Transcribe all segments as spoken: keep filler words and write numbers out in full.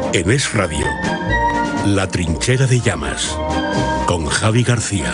En Es Radio, La Trinchera de Llamas, con Javi García.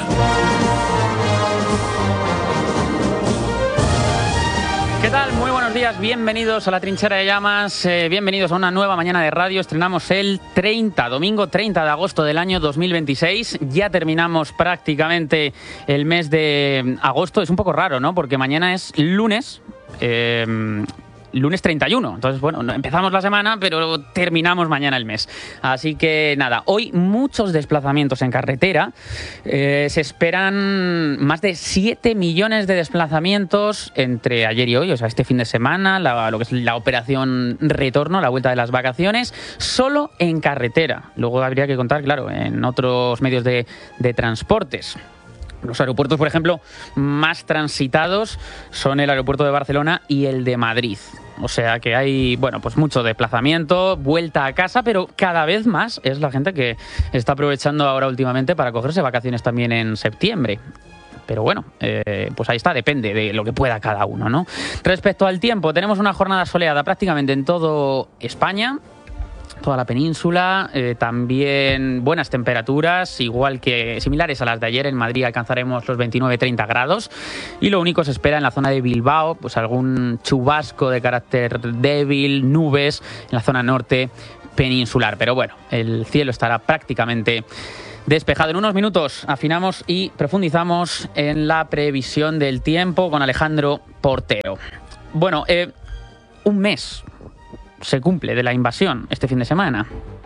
¿Qué tal? Muy buenos días, bienvenidos a La Trinchera de Llamas, eh, bienvenidos a una nueva mañana de radio. Estrenamos el treinta, domingo treinta de agosto del año dos mil veintiséis. Ya terminamos prácticamente el mes de agosto. Es un poco raro, ¿no? Porque mañana es lunes. Eh, Lunes treinta y uno, entonces bueno, empezamos la semana pero terminamos mañana el mes, así que nada, hoy muchos desplazamientos en carretera, eh, se esperan más de siete millones de desplazamientos entre ayer y hoy, o sea este fin de semana, la, lo que es la operación retorno, la vuelta de las vacaciones, solo en carretera. Luego habría que contar, claro, en otros medios de, de transportes. Los aeropuertos, por ejemplo, más transitados son el aeropuerto de Barcelona y el de Madrid. O sea que hay, bueno, pues mucho desplazamiento, vuelta a casa, pero cada vez más es la gente que está aprovechando ahora últimamente para cogerse vacaciones también en septiembre. Pero bueno, eh, pues ahí está, depende de lo que pueda cada uno, ¿no? Respecto al tiempo, tenemos una jornada soleada prácticamente en todo España, toda la península, eh, también buenas temperaturas, igual que similares a las de ayer. En Madrid alcanzaremos los veintinueve treinta grados y lo único se espera en la zona de Bilbao, pues algún chubasco de carácter débil, nubes en la zona norte peninsular, pero bueno, el cielo estará prácticamente despejado. En unos minutos afinamos y profundizamos en la previsión del tiempo con Alejandro Portero. Bueno, eh, un mes se cumple de la invasión este fin de semana.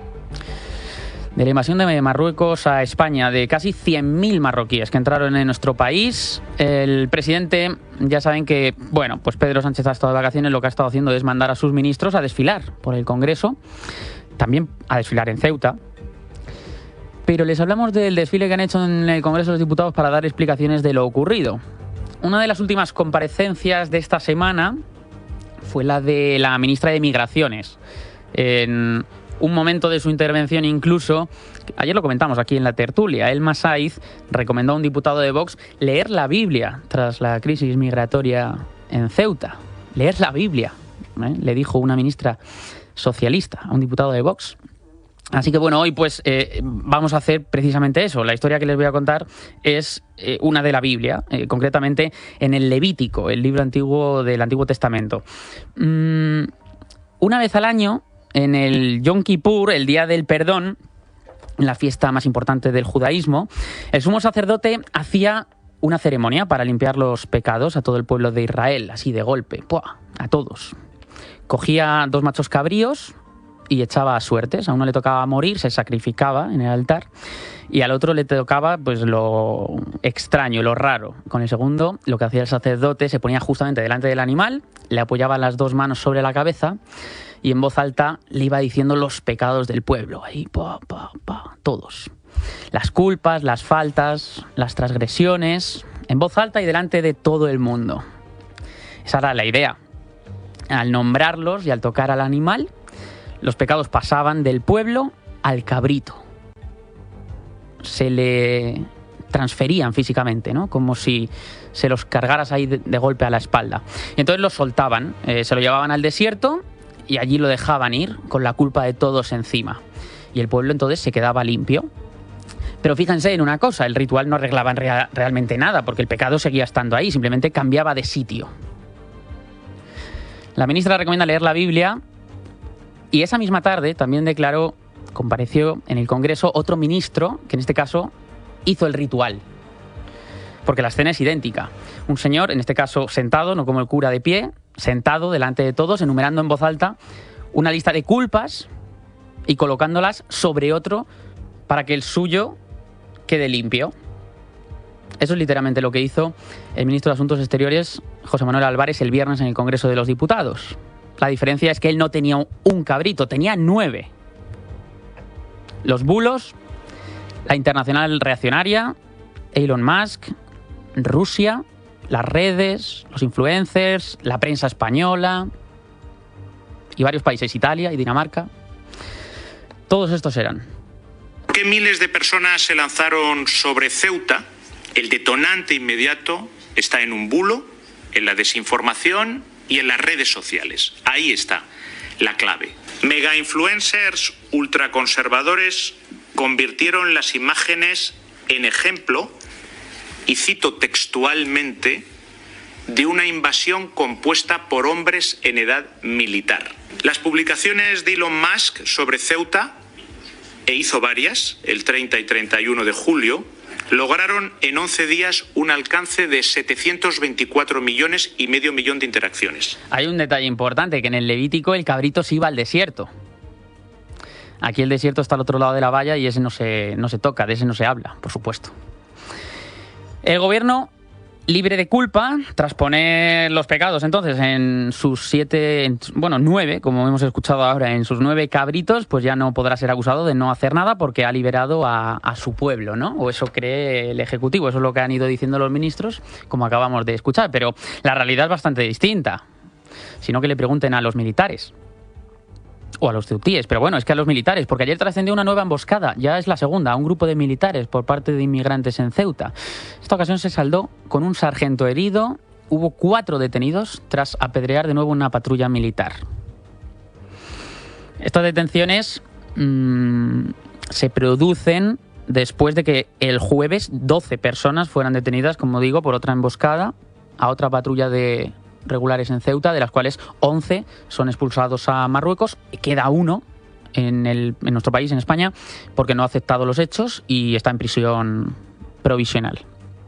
De la invasión de Marruecos a España, de casi cien mil marroquíes que entraron en nuestro país. El presidente, ya saben que, bueno, pues Pedro Sánchez ha estado de vacaciones, lo que ha estado haciendo es mandar a sus ministros a desfilar por el Congreso, también a desfilar en Ceuta. Pero les hablamos del desfile que han hecho en el Congreso de los Diputados para dar explicaciones de lo ocurrido. Una de las últimas comparecencias de esta semana fue la de la ministra de Migraciones. En un momento de su intervención incluso, ayer lo comentamos aquí en la tertulia, Elma Saiz recomendó a un diputado de Vox leer la Biblia tras la crisis migratoria en Ceuta. Leer la Biblia, ¿eh? Le dijo una ministra socialista a un diputado de Vox. Así que bueno, hoy pues eh, vamos a hacer precisamente eso. La historia que les voy a contar es eh, una de la Biblia, eh, concretamente en el Levítico, el libro antiguo del Antiguo Testamento. Mm, una vez al año, en el Yom Kippur, el Día del Perdón, la fiesta más importante del judaísmo, el sumo sacerdote hacía una ceremonia para limpiar los pecados a todo el pueblo de Israel, así de golpe, ¡pua!, a todos. Cogía dos machos cabríos y echaba suertes. A uno le tocaba morir, se sacrificaba en el altar, y al otro le tocaba pues lo extraño, lo raro. Con el segundo, lo que hacía el sacerdote, se ponía justamente delante del animal, le apoyaba las dos manos sobre la cabeza y en voz alta le iba diciendo los pecados del pueblo. Ahí, pa, pa, pa, todos. Las culpas, las faltas, las transgresiones, en voz alta y delante de todo el mundo. Esa era la idea. Al nombrarlos y al tocar al animal, los pecados pasaban del pueblo al cabrito. Se le transferían físicamente, ¿no? Como si se los cargaras ahí de, de golpe a la espalda. Y entonces los soltaban, eh, se lo llevaban al desierto y allí lo dejaban ir con la culpa de todos encima. Y el pueblo entonces se quedaba limpio. Pero fíjense en una cosa, el ritual no arreglaba en rea- realmente nada, porque el pecado seguía estando ahí, simplemente cambiaba de sitio. La ministra recomienda leer la Biblia. Y esa misma tarde también declaró, compareció en el Congreso otro ministro, que en este caso hizo el ritual. Porque la escena es idéntica. Un señor, en este caso sentado, no como el cura de pie, sentado delante de todos, enumerando en voz alta una lista de culpas y colocándolas sobre otro para que el suyo quede limpio. Eso es literalmente lo que hizo el ministro de Asuntos Exteriores, José Manuel Álvarez, el viernes en el Congreso de los Diputados. La diferencia es que él no tenía un cabrito, tenía nueve. Los bulos, la internacional reaccionaria, Elon Musk, Rusia, las redes, los influencers, la prensa española y varios países, Italia y Dinamarca. Todos estos eran. Que miles de personas se lanzaron sobre Ceuta. El detonante inmediato está en un bulo, en la desinformación y en las redes sociales. Ahí está la clave. Mega influencers ultraconservadores convirtieron las imágenes en ejemplo, y cito textualmente, de una invasión compuesta por hombres en edad militar. Las publicaciones de Elon Musk sobre Ceuta, e hizo varias, el treinta y treinta y uno de julio, lograron en once días un alcance de setecientos veinticuatro millones y medio millón de interacciones. Hay un detalle importante, que en el Levítico el cabrito se iba al desierto. Aquí el desierto está al otro lado de la valla y ese no se, no se toca, de ese no se habla, por supuesto. El gobierno, libre de culpa, tras poner los pecados entonces en sus siete, en, bueno, nueve, como hemos escuchado ahora, en sus nueve cabritos, pues ya no podrá ser acusado de no hacer nada porque ha liberado a, a su pueblo, ¿no? O eso cree el Ejecutivo, eso es lo que han ido diciendo los ministros, como acabamos de escuchar, pero la realidad es bastante distinta. Sino que le pregunten a los militares. O a los ceutíes, pero bueno, es que a los militares, porque ayer trascendió una nueva emboscada, ya es la segunda, a un grupo de militares por parte de inmigrantes en Ceuta. Esta ocasión se saldó con un sargento herido, hubo cuatro detenidos tras apedrear de nuevo una patrulla militar. Estas detenciones mmm, se producen después de que el jueves doce personas fueran detenidas, como digo, por otra emboscada a otra patrulla de regulares en Ceuta, de las cuales once son expulsados a Marruecos, y queda uno en, el, en nuestro país, en España, porque no ha aceptado los hechos y está en prisión provisional.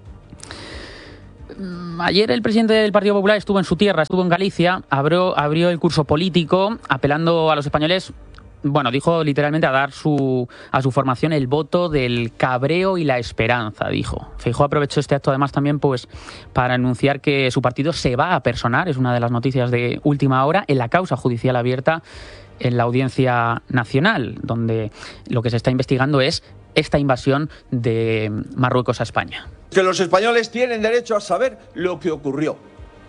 Ayer el presidente del Partido Popular estuvo en su tierra, estuvo en Galicia, abrió, abrió el curso político apelando a los españoles. Bueno, dijo literalmente a dar su, a su formación el voto del cabreo y la esperanza, dijo. Feijóo aprovechó este acto además también pues para anunciar que su partido se va a personar, es una de las noticias de última hora, en la causa judicial abierta en la Audiencia Nacional, donde lo que se está investigando es esta invasión de Marruecos a España. Que los españoles tienen derecho a saber lo que ocurrió.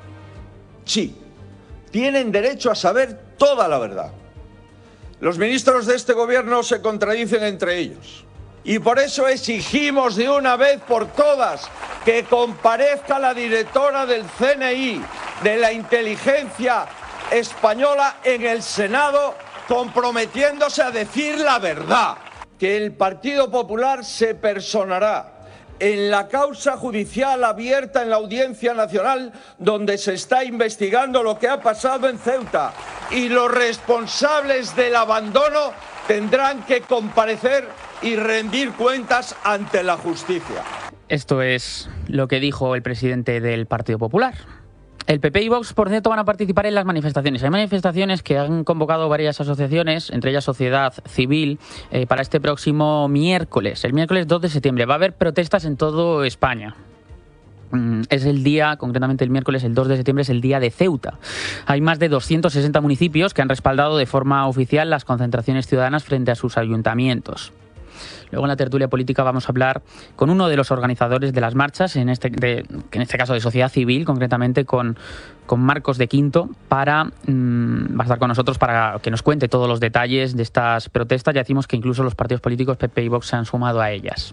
Sí, tienen derecho a saber toda la verdad. Los ministros de este gobierno se contradicen entre ellos y por eso exigimos de una vez por todas que comparezca la directora del C N I, de la inteligencia española, en el Senado, comprometiéndose a decir la verdad. Que el Partido Popular se personará en la causa judicial abierta en la Audiencia Nacional, donde se está investigando lo que ha pasado en Ceuta, y los responsables del abandono tendrán que comparecer y rendir cuentas ante la justicia. Esto es lo que dijo el presidente del Partido Popular. El P P y Vox, por cierto, van a participar en las manifestaciones. Hay manifestaciones que han convocado varias asociaciones, entre ellas Sociedad Civil, eh, para este próximo miércoles, el miércoles dos de septiembre. Va a haber protestas en toda España. Mm, es el día, concretamente el miércoles, el dos de septiembre, es el día de Ceuta. Hay más de doscientos sesenta municipios que han respaldado de forma oficial las concentraciones ciudadanas frente a sus ayuntamientos. Luego en la tertulia política vamos a hablar con uno de los organizadores de las marchas, en este, de, en este caso de Sociedad Civil, concretamente con, con Marcos de Quinto, para mmm, va a estar con nosotros para que nos cuente todos los detalles de estas protestas. Ya decimos que incluso los partidos políticos P P y Vox se han sumado a ellas.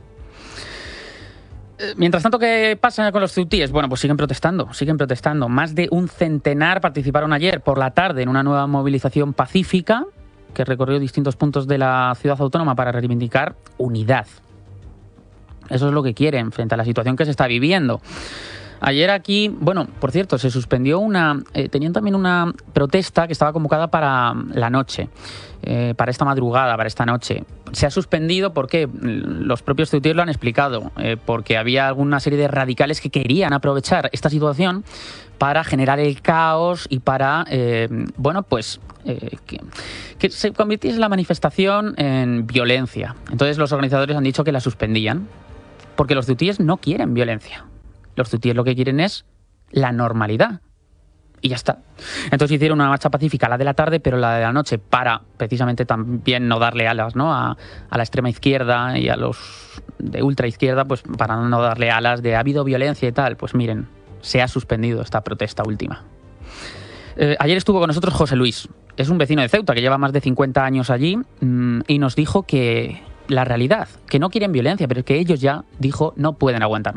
Mientras tanto, ¿qué pasa con los ceutíes? Bueno, pues siguen protestando, siguen protestando. Más de un centenar participaron ayer por la tarde en una nueva movilización pacífica que recorrió distintos puntos de la ciudad autónoma para reivindicar unidad. Eso es lo que quieren frente a la situación que se está viviendo. Ayer aquí, bueno, por cierto, se suspendió una... Eh, tenían también una protesta que estaba convocada para la noche, eh, para esta madrugada, para esta noche. Se ha suspendido porque los propios ceutíes lo han explicado, eh, porque había alguna serie de radicales que querían aprovechar esta situación para generar el caos y para, eh, bueno, pues... Eh, que, que se convirtiese la manifestación en violencia. Entonces los organizadores han dicho que la suspendían porque los ceutíes no quieren violencia. Los ceutíes lo que quieren es la normalidad. Y ya está. Entonces hicieron una marcha pacífica, la de la tarde, pero la de la noche, para precisamente también no darle alas, ¿no? a, a la extrema izquierda y a los de ultra izquierda, pues para no darle alas de ha habido violencia y tal. Pues miren, se ha suspendido esta protesta última. Eh, ayer estuvo con nosotros José Luis. Es un vecino de Ceuta que lleva más de cincuenta años allí mmm, y nos dijo que la realidad, que no quieren violencia, pero que ellos ya, dijo, no pueden aguantar más.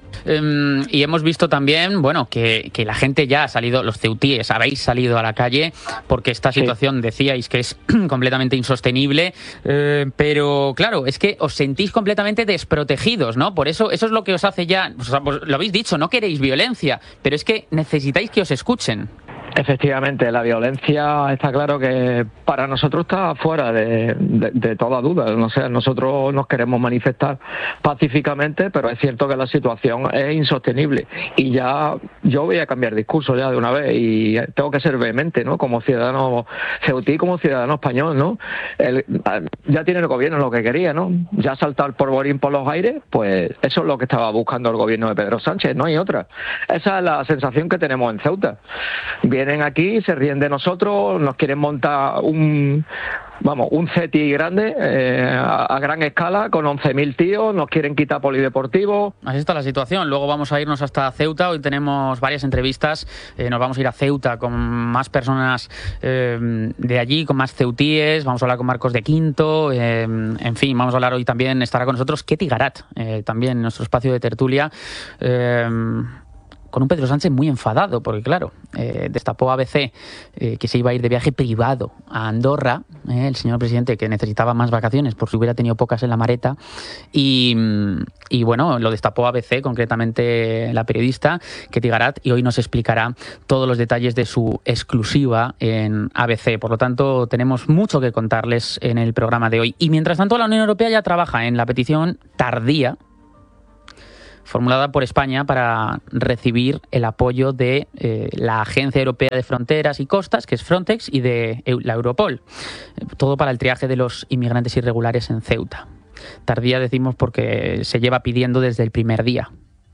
Um, y hemos visto también, bueno, que, que la gente ya ha salido, los ceutíes, habéis salido a la calle porque esta situación, sí, decíais que es completamente insostenible, eh, pero claro, es que os sentís completamente desprotegidos, ¿no? Por eso, eso es lo que os hace ya, o sea, pues lo habéis dicho, no queréis violencia, pero es que necesitáis que os escuchen. Efectivamente, la violencia está claro que para nosotros está fuera de, de, de toda duda. No sé, nosotros nos queremos manifestar pacíficamente, pero es cierto que la situación es insostenible. Y ya yo voy a cambiar discurso ya de una vez y tengo que ser vehemente, ¿no? Como ciudadano ceutí, como ciudadano español, ¿no? El, ya tiene el gobierno lo que quería, ¿no? Ya saltar por Borín por los aires, pues eso es lo que estaba buscando el gobierno de Pedro Sánchez, no hay otra. Esa es la sensación que tenemos en Ceuta. Vienen aquí, se ríen de nosotros, nos quieren montar un, vamos, un CETI grande eh, a, a gran escala con once mil tíos, nos quieren quitar polideportivo. Así está la situación. Luego vamos a irnos hasta Ceuta. Hoy tenemos varias entrevistas. Eh, nos vamos a ir a Ceuta con más personas eh, de allí, con más ceutíes. Vamos a hablar con Marcos de Quinto. Eh, en fin, vamos a hablar hoy también, estará con nosotros Ketty Garat, eh, también en nuestro espacio de tertulia. Eh, con un Pedro Sánchez muy enfadado, porque claro, eh, destapó A B C eh, que se iba a ir de viaje privado a Andorra, eh, el señor presidente, que necesitaba más vacaciones por si hubiera tenido pocas en la maleta, y, y bueno, lo destapó A B C, concretamente la periodista Ketty Garat, y hoy nos explicará todos los detalles de su exclusiva en A B C. Por lo tanto, tenemos mucho que contarles en el programa de hoy. Y mientras tanto, la Unión Europea ya trabaja en la petición tardía formulada por España para recibir el apoyo de eh, la Agencia Europea de Fronteras y Costas, que es Frontex, y de la Europol. Todo para el triaje de los inmigrantes irregulares en Ceuta. Tardía decimos porque se lleva pidiendo desde el primer día.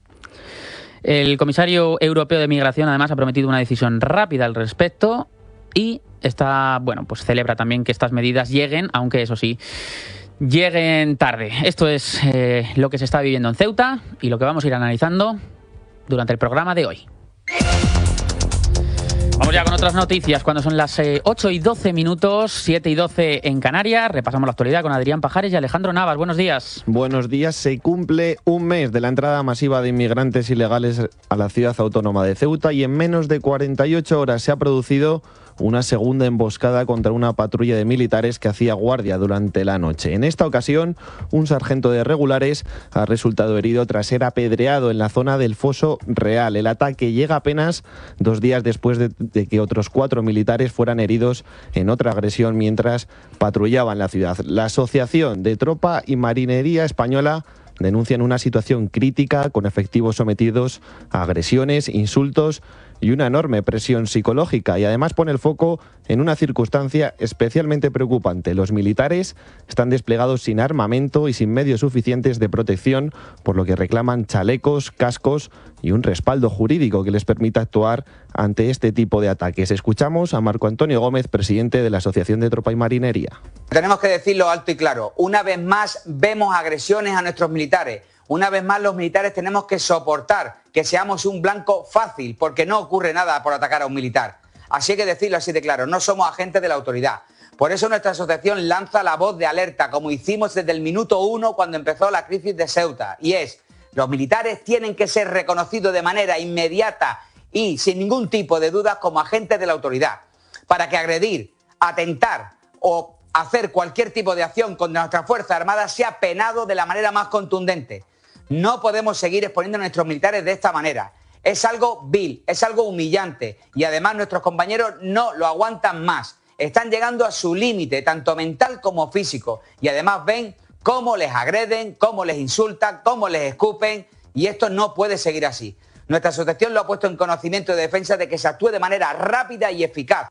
El comisario europeo de Migración además ha prometido una decisión rápida al respecto y está, bueno, pues celebra también que estas medidas lleguen, aunque eso sí, lleguen tarde. Esto es eh, lo que se está viviendo en Ceuta y lo que vamos a ir analizando durante el programa de hoy. Vamos ya con otras noticias cuando son las eh, ocho y doce minutos, siete y doce en Canarias. Repasamos la actualidad con Adrián Pajares y Alejandro Navas. Buenos días. Buenos días. Se cumple un mes de la entrada masiva de inmigrantes ilegales a la ciudad autónoma de Ceuta y en menos de cuarenta y ocho horas se ha producido una segunda emboscada contra una patrulla de militares que hacía guardia durante la noche. En esta ocasión, un sargento de regulares ha resultado herido tras ser apedreado en la zona del Foso Real. El ataque llega apenas dos días después de, de que otros cuatro militares fueran heridos en otra agresión mientras patrullaban la ciudad. La Asociación de Tropa y Marinería Española denuncian una situación crítica con efectivos sometidos a agresiones, insultos y una enorme presión psicológica, y además pone el foco en una circunstancia especialmente preocupante. Los militares están desplegados sin armamento y sin medios suficientes de protección, por lo que reclaman chalecos, cascos y un respaldo jurídico que les permita actuar ante este tipo de ataques. Escuchamos a Marco Antonio Gómez, presidente de la Asociación de Tropa y Marinería. Tenemos que decirlo alto y claro. Una vez más vemos agresiones a nuestros militares. Una vez más los militares tenemos que soportar que seamos un blanco fácil, porque no ocurre nada por atacar a un militar. Así hay que decirlo así de claro, no somos agentes de la autoridad. Por eso nuestra asociación lanza la voz de alerta, como hicimos desde el minuto uno cuando empezó la crisis de Ceuta. Y es, los militares tienen que ser reconocidos de manera inmediata y sin ningún tipo de dudas como agentes de la autoridad, para que agredir, atentar o hacer cualquier tipo de acción contra nuestra Fuerza Armada sea penado de la manera más contundente. No podemos seguir exponiendo a nuestros militares de esta manera. Es algo vil, es algo humillante y además nuestros compañeros no lo aguantan más. Están llegando a su límite, tanto mental como físico, y además ven cómo les agreden, cómo les insultan, cómo les escupen, y esto no puede seguir así. Nuestra asociación lo ha puesto en conocimiento de defensa de que se actúe de manera rápida y eficaz.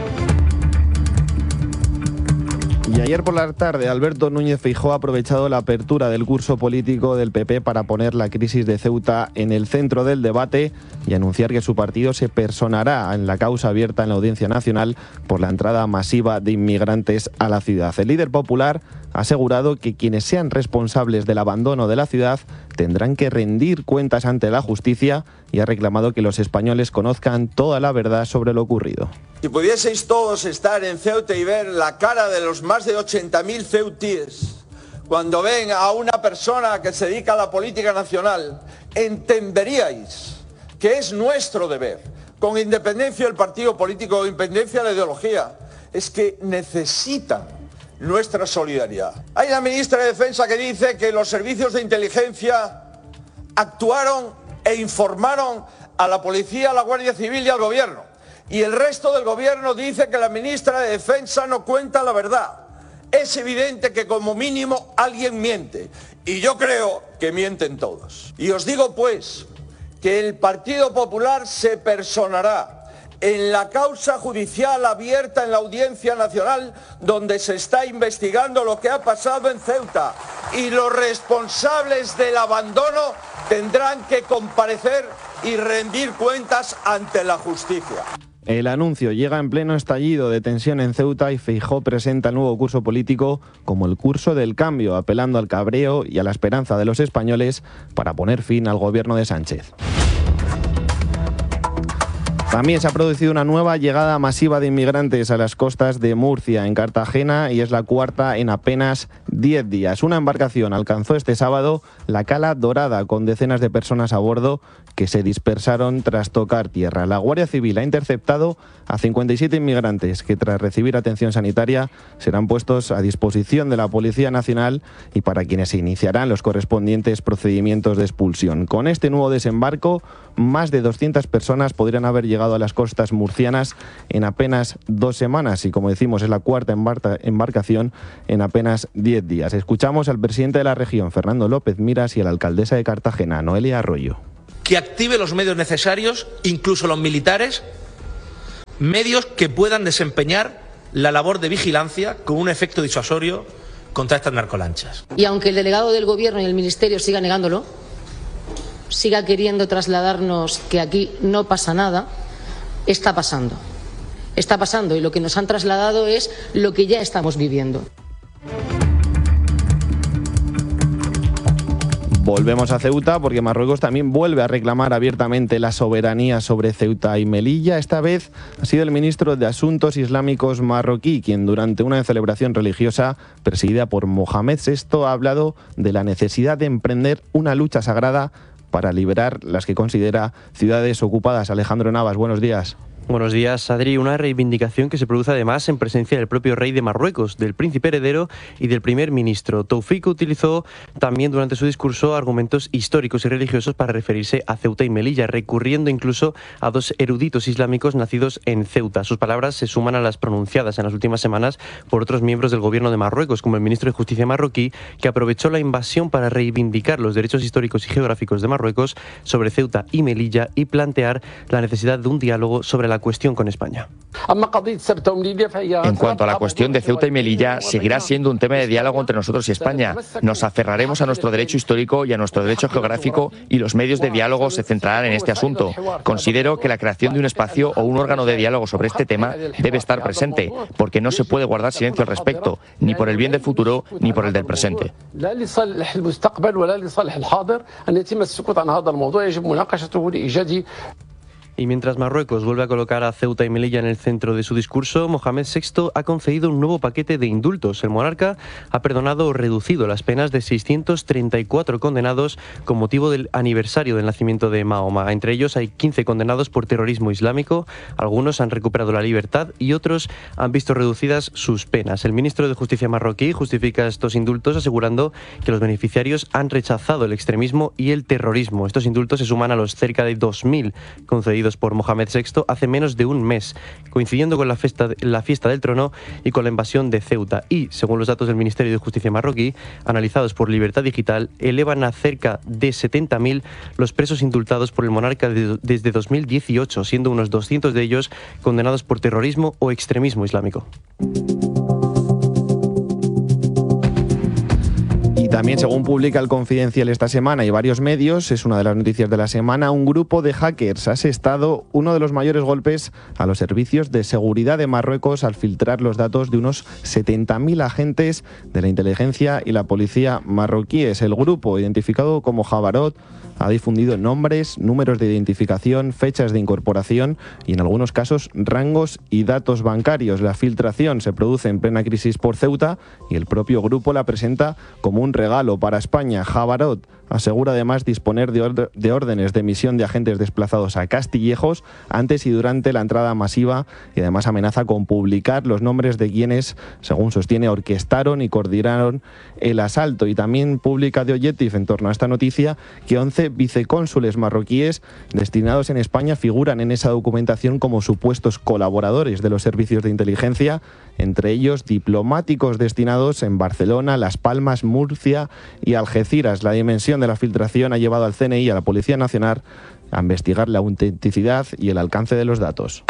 Y ayer por la tarde, Alberto Núñez Feijóo ha aprovechado la apertura del curso político del P P para poner la crisis de Ceuta en el centro del debate y anunciar que su partido se personará en la causa abierta en la Audiencia Nacional por la entrada masiva de inmigrantes a la ciudad. El líder popular ha asegurado que quienes sean responsables del abandono de la ciudad tendrán que rendir cuentas ante la justicia y ha reclamado que los españoles conozcan toda la verdad sobre lo ocurrido. Si pudieseis todos estar en Ceuta y ver la cara de los más de ochenta mil ceutíes cuando ven a una persona que se dedica a la política nacional, entenderíais que es nuestro deber, con independencia del partido político, con independencia de la ideología, es que necesitan nuestra solidaridad. Hay una ministra de Defensa que dice que los servicios de inteligencia actuaron e informaron a la policía, a la Guardia Civil y al gobierno. Y el resto del gobierno dice que la ministra de Defensa no cuenta la verdad. Es evidente que como mínimo alguien miente. Y yo creo que mienten todos. Y os digo pues que el Partido Popular se personará en la causa judicial abierta en la Audiencia Nacional, donde se está investigando lo que ha pasado en Ceuta. Y los responsables del abandono tendrán que comparecer y rendir cuentas ante la justicia. El anuncio llega en pleno estallido de tensión en Ceuta y Feijóo presenta el nuevo curso político como el curso del cambio, apelando al cabreo y a la esperanza de los españoles para poner fin al gobierno de Sánchez. También se ha producido una nueva llegada masiva de inmigrantes a las costas de Murcia, en Cartagena, y es la cuarta en apenas diez días. Una embarcación alcanzó este sábado la Cala Dorada con decenas de personas a bordo que se dispersaron tras tocar tierra. La Guardia Civil ha interceptado a cincuenta y siete inmigrantes que, tras recibir atención sanitaria, serán puestos a disposición de la Policía Nacional y para quienes se iniciarán los correspondientes procedimientos de expulsión. Con este nuevo desembarco, más de doscientas personas podrían haber llegado a las costas murcianas en apenas dos semanas y, como decimos, es la cuarta embarca- embarcación en apenas diez días. Escuchamos al presidente de la región, Fernando López Miras, y a la alcaldesa de Cartagena, Noelia Arroyo. Que active los medios necesarios, incluso los militares, medios que puedan desempeñar la labor de vigilancia con un efecto disuasorio contra estas narcolanchas. Y aunque el delegado del Gobierno y el Ministerio siga negándolo, siga queriendo trasladarnos que aquí no pasa nada, está pasando. Está pasando y lo que nos han trasladado es lo que ya estamos viviendo. Volvemos a Ceuta porque Marruecos también vuelve a reclamar abiertamente la soberanía sobre Ceuta y Melilla. Esta vez ha sido el ministro de Asuntos Islámicos marroquí quien, durante una celebración religiosa presidida por Mohamed sexto, ha hablado de la necesidad de emprender una lucha sagrada para liberar las que considera ciudades ocupadas. Alejandro Navas, buenos días. Buenos días, Adri. Una reivindicación que se produce además en presencia del propio rey de Marruecos, del príncipe heredero y del primer ministro. Taufik utilizó también durante su discurso argumentos históricos y religiosos para referirse a Ceuta y Melilla, recurriendo incluso a dos eruditos islámicos nacidos en Ceuta. Sus palabras se suman a las pronunciadas en las últimas semanas por otros miembros del gobierno de Marruecos, como el ministro de Justicia marroquí, que aprovechó la invasión para reivindicar los derechos históricos y geográficos de Marruecos sobre Ceuta y Melilla y plantear la necesidad de un diálogo sobre la la cuestión con España. En cuanto a la cuestión de Ceuta y Melilla, seguirá siendo un tema de diálogo entre nosotros y España. Nos aferraremos a nuestro derecho histórico y a nuestro derecho geográfico y los medios de diálogo se centrarán en este asunto. Considero que la creación de un espacio o un órgano de diálogo sobre este tema debe estar presente, porque no se puede guardar silencio al respecto, ni por el bien del futuro ni por el del presente. Y mientras Marruecos vuelve a colocar a Ceuta y Melilla en el centro de su discurso, Mohamed sexto ha concedido un nuevo paquete de indultos. El monarca ha perdonado o reducido las penas de seiscientos treinta y cuatro condenados con motivo del aniversario del nacimiento de Mahoma. Entre ellos hay quince condenados por terrorismo islámico, algunos han recuperado la libertad y otros han visto reducidas sus penas. El ministro de Justicia marroquí justifica estos indultos asegurando que los beneficiarios han rechazado el extremismo y el terrorismo. Estos indultos se suman a los cerca de dos mil concedidos por Mohamed sexto hace menos de un mes, coincidiendo con la fiesta, la fiesta del trono y con la invasión de Ceuta. Y, según los datos del Ministerio de Justicia marroquí, analizados por Libertad Digital, elevan a cerca de setenta mil los presos indultados por el monarca de, desde dos mil dieciocho, siendo unos doscientos de ellos condenados por terrorismo o extremismo islámico. también, según publica el Confidencial esta semana y varios medios, es una de las noticias de la semana, un grupo de hackers ha asestado uno de los mayores golpes a los servicios de seguridad de Marruecos al filtrar los datos de unos setenta mil agentes de la inteligencia y la policía marroquíes. El grupo, identificado como Jabarot, ha difundido nombres, números de identificación, fechas de incorporación y en algunos casos rangos y datos bancarios. La filtración se produce en plena crisis por Ceuta y el propio grupo la presenta como un regalo para España. Jabarot asegura además disponer de, or- de órdenes de emisión de agentes desplazados a Castillejos antes y durante la entrada masiva y además amenaza con publicar los nombres de quienes, según sostiene, orquestaron y coordinaron el asalto. Y también publica The Objective en torno a esta noticia que once vicecónsules marroquíes destinados en España figuran en esa documentación como supuestos colaboradores de los servicios de inteligencia, entre ellos diplomáticos destinados en Barcelona, Las Palmas, Murcia y Algeciras. La dimensión de la filtración ha llevado al C N I y a la Policía Nacional a investigar la autenticidad y el alcance de los datos.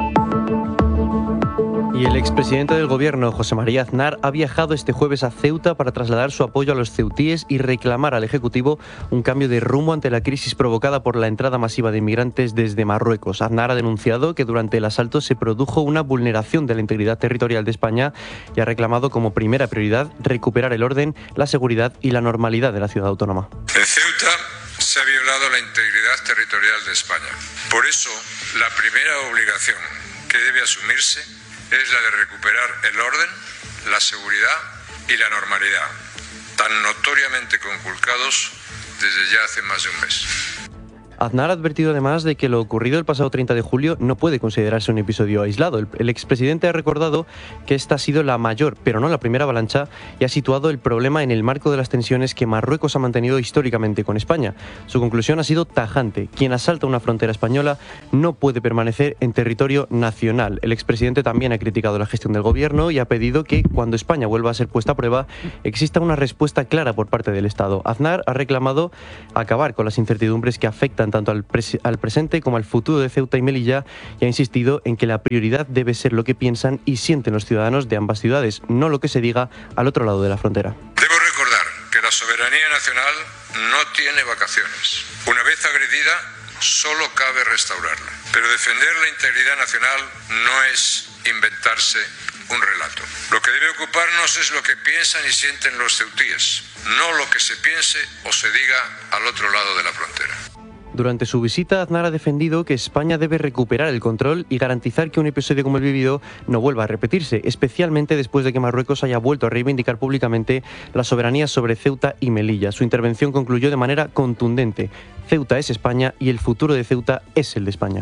Y el expresidente del gobierno, José María Aznar, ha viajado este jueves a Ceuta para trasladar su apoyo a los ceutíes y reclamar al Ejecutivo un cambio de rumbo ante la crisis provocada por la entrada masiva de inmigrantes desde Marruecos. Aznar ha denunciado que durante el asalto se produjo una vulneración de la integridad territorial de España y ha reclamado como primera prioridad recuperar el orden, la seguridad y la normalidad de la ciudad autónoma. En Ceuta se ha violado la integridad territorial de España. Por eso, la primera obligación que debe asumirse es la de recuperar el orden, la seguridad y la normalidad, tan notoriamente conculcados desde ya hace más de un mes. Aznar ha advertido además de que lo ocurrido el pasado treinta de julio no puede considerarse un episodio aislado. El, el expresidente ha recordado que esta ha sido la mayor, pero no la primera avalancha, y ha situado el problema en el marco de las tensiones que Marruecos ha mantenido históricamente con España. Su conclusión ha sido tajante: quien asalta una frontera española no puede permanecer en territorio nacional. El expresidente también ha criticado la gestión del gobierno y ha pedido que, cuando España vuelva a ser puesta a prueba, exista una respuesta clara por parte del Estado. Aznar ha reclamado acabar con las incertidumbres que afectan tanto al, pres- al presente como al futuro de Ceuta y Melilla y ha insistido en que la prioridad debe ser lo que piensan y sienten los ciudadanos de ambas ciudades, no lo que se diga al otro lado de la frontera. Debo recordar que la soberanía nacional no tiene vacaciones. Una vez agredida, solo cabe restaurarla. Pero defender la integridad nacional no es inventarse un relato. Lo que debe ocuparnos es lo que piensan y sienten los ceutíes, no lo que se piense o se diga al otro lado de la frontera. Durante su visita, Aznar ha defendido que España debe recuperar el control y garantizar que un episodio como el vivido no vuelva a repetirse, especialmente después de que Marruecos haya vuelto a reivindicar públicamente la soberanía sobre Ceuta y Melilla. Su intervención concluyó de manera contundente: Ceuta es España y el futuro de Ceuta es el de España.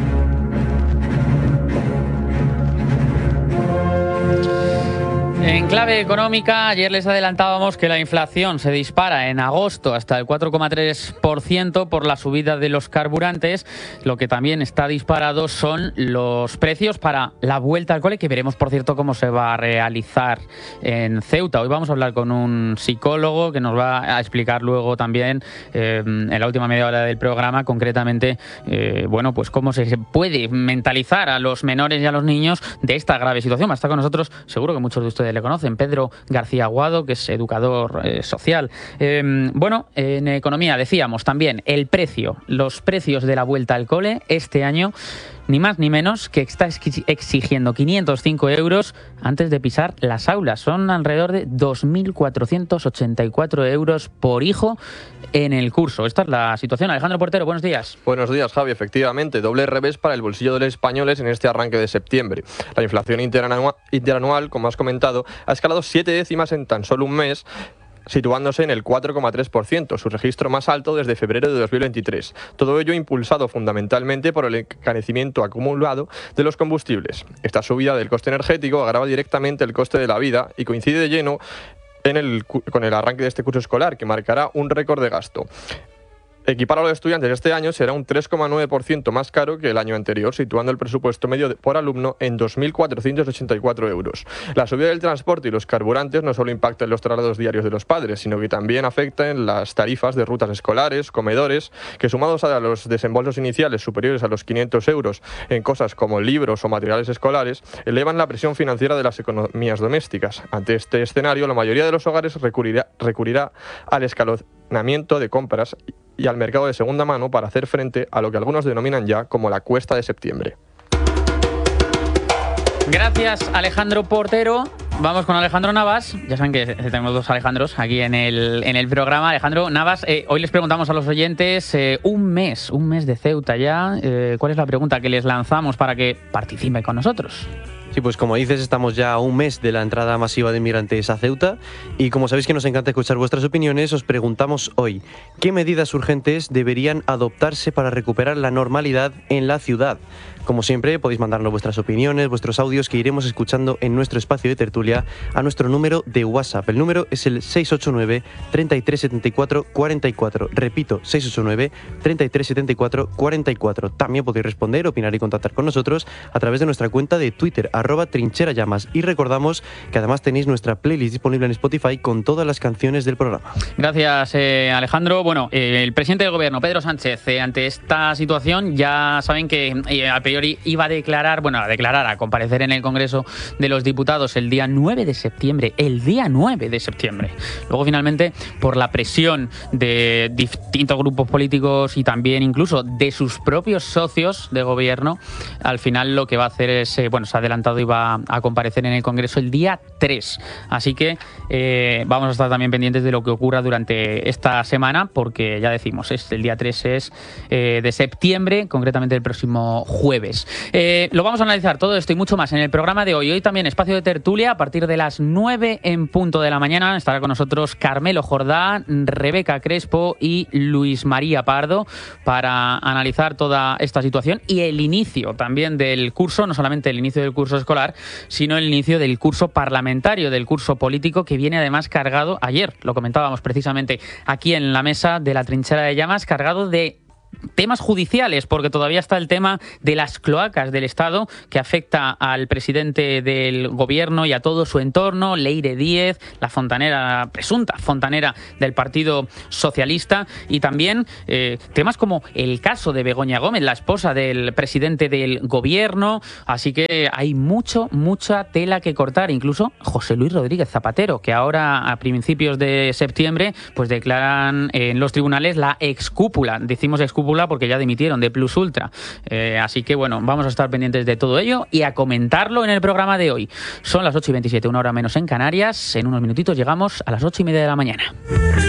En clave económica, ayer les adelantábamos que la inflación se dispara en agosto hasta el cuatro coma tres por ciento por la subida de los carburantes. Lo que también está disparado son los precios para la vuelta al cole, que veremos, por cierto, cómo se va a realizar en Ceuta. Hoy vamos a hablar con un psicólogo que nos va a explicar luego también, eh, en la última media hora del programa, concretamente, eh, bueno, pues cómo se puede mentalizar a los menores y a los niños de esta grave situación. Va a estar con nosotros, seguro que muchos de ustedes le conocen, Pedro García Aguado, que es educador eh, social. Eh, bueno, en economía decíamos también el precio, los precios de la vuelta al cole este año, ni más ni menos que está exigiendo quinientos cinco euros antes de pisar las aulas. Son alrededor de dos mil cuatrocientos ochenta y cuatro euros por hijo en el curso. Esta es la situación. Alejandro Portero, buenos días. Buenos días, Javi. Efectivamente, doble revés para el bolsillo de los españoles en este arranque de septiembre. La inflación interanual, interanual, como has comentado, ha escalado siete décimas en tan solo un mes, situándose en el cuatro coma tres por ciento, su registro más alto desde febrero de dos mil veintitrés. Todo ello impulsado fundamentalmente por el encarecimiento acumulado de los combustibles. Esta subida del coste energético agrava directamente el coste de la vida y coincide de lleno en el, con el arranque de este curso escolar, que marcará un récord de gasto. equipar a los estudiantes este año será un tres coma nueve por ciento más caro que el año anterior, situando el presupuesto medio de, por alumno en dos mil cuatrocientos ochenta y cuatro euros. La subida del transporte y los carburantes no solo impacta en los traslados diarios de los padres, sino que también afecta en las tarifas de rutas escolares, comedores, que sumados a los desembolsos iniciales superiores a los quinientos euros en cosas como libros o materiales escolares, elevan la presión financiera de las economías domésticas. Ante este escenario, la mayoría de los hogares recurrirá, recurrirá al escalonamiento de compras y al mercado de segunda mano para hacer frente a lo que algunos denominan ya como la cuesta de septiembre. Gracias, Alejandro Portero. Vamos con Alejandro Navas. Ya saben que tenemos dos Alejandros aquí en el, en el programa. Alejandro Navas, eh, hoy les preguntamos a los oyentes, eh, un mes, un mes de Ceuta ya. Eh, ¿Cuál es la pregunta que les lanzamos para que participen con nosotros? Sí, pues como dices, estamos ya a un mes de la entrada masiva de inmigrantes a Ceuta y como sabéis que nos encanta escuchar vuestras opiniones, os preguntamos hoy, ¿qué medidas urgentes deberían adoptarse para recuperar la normalidad en la ciudad? Como siempre, podéis mandarnos vuestras opiniones, vuestros audios que iremos escuchando en nuestro espacio de tertulia a nuestro número de WhatsApp. El número es el seis ocho nueve, treinta y tres setenta y cuatro, cuarenta y cuatro. Repito, seis ocho nueve, treinta y tres setenta y cuatro, cuarenta y cuatro. También podéis responder, opinar y contactar con nosotros a través de nuestra cuenta de Twitter, arroba trincherallamas. Y recordamos que además tenéis nuestra playlist disponible en Spotify con todas las canciones del programa. Gracias, eh, Alejandro. Bueno, eh, el presidente del gobierno, Pedro Sánchez, eh, ante esta situación, ya saben que eh, a priori iba a declarar, bueno, a declarar, a comparecer en el Congreso de los Diputados el día nueve de septiembre, el día nueve de septiembre. Luego, finalmente, por la presión de distintos grupos políticos y también incluso de sus propios socios de gobierno, al final lo que va a hacer es, eh, bueno, se ha adelantado y va a comparecer en el Congreso el día tres. Así que eh, vamos a estar también pendientes de lo que ocurra durante esta semana, porque ya decimos, es, el día tres es eh, de septiembre, concretamente el próximo jueves. Eh, lo vamos a analizar todo esto y mucho más en el programa de hoy. Hoy también espacio de tertulia a partir de las nueve en punto de la mañana. Estará con nosotros Carmelo Jordá, Rebeca Crespo y Luis María Pardo para analizar toda esta situación y el inicio también del curso, no solamente el inicio del curso escolar, sino el inicio del curso parlamentario, del curso político, que viene además cargado, ayer lo comentábamos precisamente aquí en la mesa de la Trinchera de Llamas, cargado de temas judiciales, porque todavía está el tema de las cloacas del Estado que afecta al presidente del gobierno y a todo su entorno, Leire Díez, la fontanera, presunta fontanera del Partido Socialista, y también eh, temas como el caso de Begoña Gómez, la esposa del presidente del gobierno. Así que hay mucho, mucha tela que cortar. Incluso José Luis Rodríguez Zapatero, que ahora a principios de septiembre pues declaran en los tribunales la excúpula, decimos excúpula porque ya dimitieron de Plus Ultra. Eh, así que bueno, vamos a estar pendientes de todo ello y a comentarlo en el programa de hoy. Son las ocho y veintisiete, una hora menos en Canarias. En unos minutitos llegamos a las ocho y media de la mañana.